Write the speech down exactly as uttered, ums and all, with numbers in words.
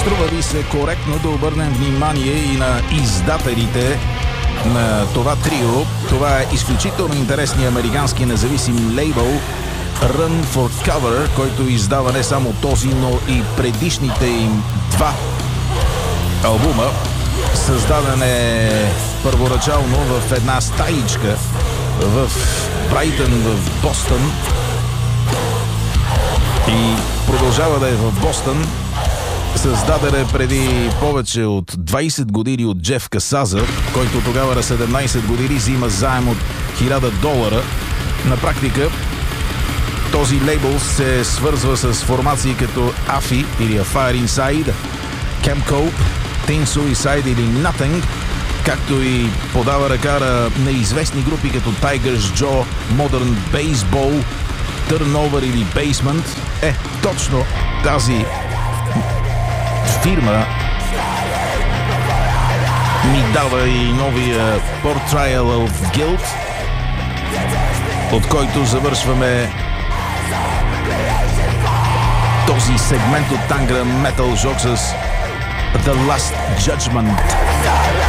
Струва ви се коректно да обърнем внимание и на издателите на това трио. Това е изключително интересният американски независим лейбъл Run for Cover, който издава не само този, но и предишните им два албума. Създаден е първоначално в една стаичка в Брайтън, в Бостън, и продължава да е в Бостън. Създаден е преди повече от двайсет години от Джеф Касаза, който тогава на седемнайсет години взима заем от хиляда долара. На практика този лейбъл се свързва с формации като Афи или A Fire Inside, Camp Cope, Teen Suicide или Nothing, както и подава ръка на неизвестни групи като Tigers Jaw, Modern Baseball, Turnover или Basement. Е, точно тази фирма ми дава и новия Portrayal of Guilt, от който завършваме този сегмент от Tangra Metal Jog с The Last Judgment.